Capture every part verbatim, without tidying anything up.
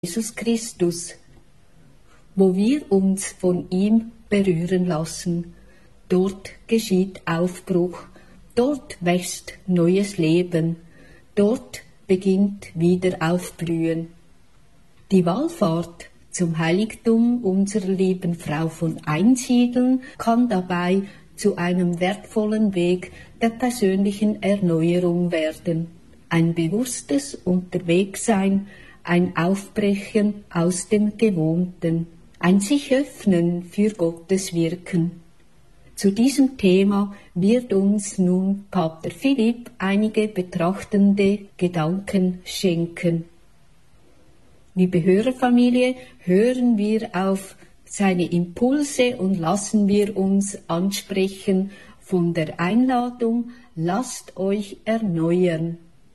Jesus Christus, wo wir uns von ihm berühren lassen. Dort geschieht Aufbruch, dort wächst neues Leben, dort beginnt wieder Aufblühen. Die Wallfahrt zum Heiligtum unserer lieben Frau von Einsiedeln kann dabei zu einem wertvollen Weg der persönlichen Erneuerung werden. Ein bewusstes Unterwegssein, ein Aufbrechen aus dem Gewohnten, ein sich öffnen für Gottes Wirken. Zu diesem Thema wird uns nun Pater Philipp einige betrachtende Gedanken schenken. Liebe Hörerfamilie, hören wir auf seine Impulse und lassen wir uns ansprechen von der Einladung, lasst euch erneuern.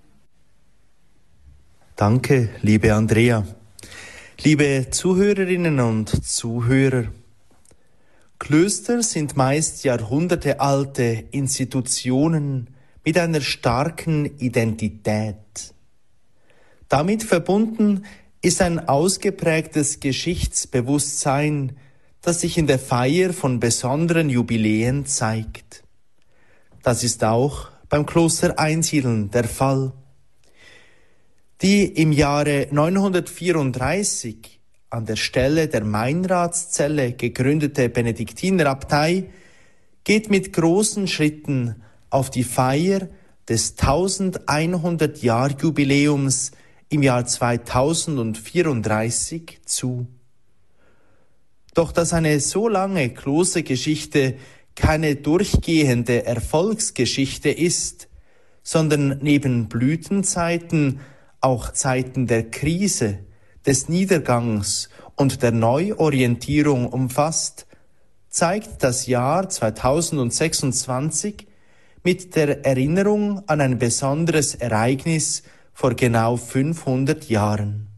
Danke, liebe Andrea. Liebe Zuhörerinnen und Zuhörer, Klöster sind meist jahrhundertealte Institutionen mit einer starken Identität. Damit verbunden ist ein ausgeprägtes Geschichtsbewusstsein, das sich in der Feier von besonderen Jubiläen zeigt. Das ist auch beim Kloster Einsiedeln der Fall. Die im Jahre neunhundertvierunddreißig an der Stelle der Meinradszelle gegründete Benediktinerabtei geht mit großen Schritten auf die Feier des tausendeinhundert-Jahr-Jubiläums im Jahr zweitausendvierunddreißig zu. Doch dass eine so lange Klostergeschichte keine durchgehende Erfolgsgeschichte ist, sondern neben Blütenzeiten auch Zeiten der Krise, des Niedergangs und der Neuorientierung umfasst, zeigt das Jahr zweitausendsechsundzwanzig mit der Erinnerung an ein besonderes Ereignis vor genau fünfhundert Jahren.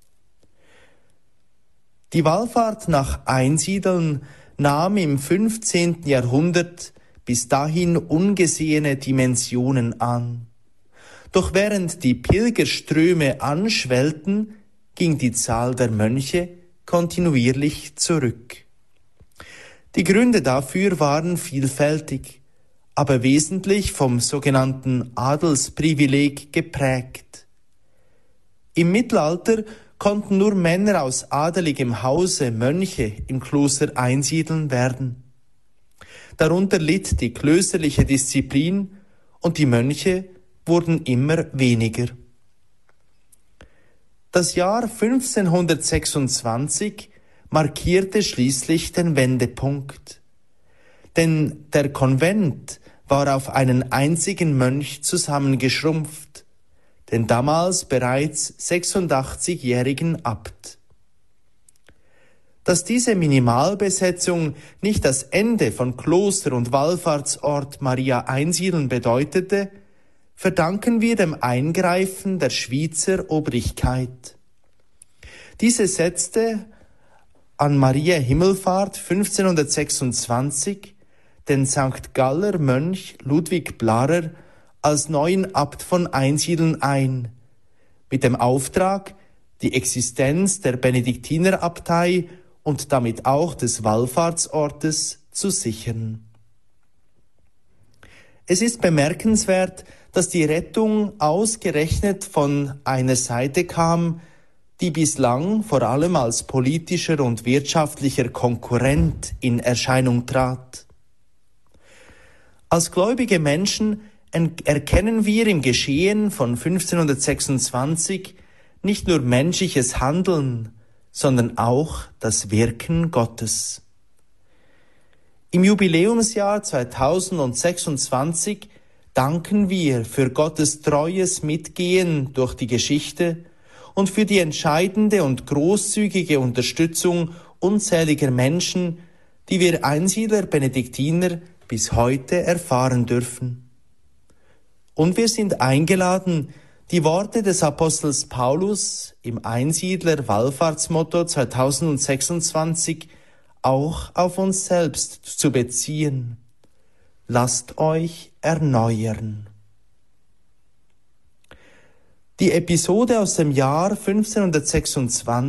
Die Wallfahrt nach Einsiedeln nahm im fünfzehnten Jahrhundert bis dahin ungesehene Dimensionen an. Doch während die Pilgerströme anschwellten, ging die Zahl der Mönche kontinuierlich zurück. Die Gründe dafür waren vielfältig, aber wesentlich vom sogenannten Adelsprivileg geprägt. Im Mittelalter konnten nur Männer aus adeligem Hause Mönche im Kloster einsiedeln werden. Darunter litt die klösterliche Disziplin und die Mönche wurden immer weniger. Das Jahr fünfzehnhundertsechsundzwanzig markierte schließlich den Wendepunkt. Denn der Konvent war auf einen einzigen Mönch zusammengeschrumpft, den damals bereits sechsundachtzigjährigen Abt. Dass diese Minimalbesetzung nicht das Ende von Kloster und Wallfahrtsort Maria Einsiedeln bedeutete, verdanken wir dem Eingreifen der Schweizer Obrigkeit. Diese setzte an Maria Himmelfahrt fünfzehnhundertsechsundzwanzig den Sankt Galler Mönch Ludwig Blarer als neuen Abt von Einsiedeln ein, mit dem Auftrag, die Existenz der Benediktinerabtei und damit auch des Wallfahrtsortes zu sichern. Es ist bemerkenswert, dass die Rettung ausgerechnet von einer Seite kam, die bislang vor allem als politischer und wirtschaftlicher Konkurrent in Erscheinung trat. Als gläubige Menschen erkennen wir im Geschehen von fünfzehnhundertsechsundzwanzig nicht nur menschliches Handeln, sondern auch das Wirken Gottes. Im Jubiläumsjahr zweitausendsechsundzwanzig danken wir für Gottes treues Mitgehen durch die Geschichte und für die entscheidende und großzügige Unterstützung unzähliger Menschen, die wir Einsiedler Benediktiner bis heute erfahren dürfen. Und wir sind eingeladen, die Worte des Apostels Paulus im Einsiedler Wallfahrtsmotto zweitausendsechsundzwanzig auch auf uns selbst zu beziehen. Lasst euch erneuern. Die Episode aus dem Jahr fünfzehnhundertsechsundzwanzig